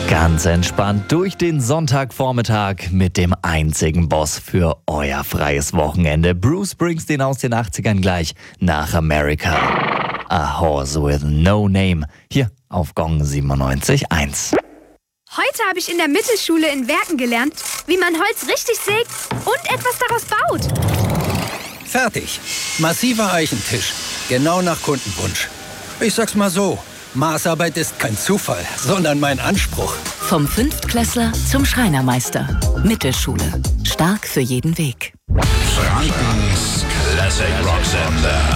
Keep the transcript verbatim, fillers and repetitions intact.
Ganz entspannt durch den Sonntagvormittag mit dem einzigen Boss für euer freies Wochenende. Bruce Springsteen aus den achtzigern gleich nach Amerika. A Horse with No Name. Hier auf Gong siebenundneunzig Komma eins. Heute habe ich in der Mittelschule in Werken gelernt, wie man Holz richtig sägt und etwas daraus baut. Fertig. Massiver Eichentisch. Genau nach Kundenwunsch. Ich sag's mal so, Maßarbeit ist kein Zufall, sondern mein Anspruch. Vom Fünftklässler zum Schreinermeister. Mittelschule. Stark für jeden Weg. Frankens Classic Rock Sender.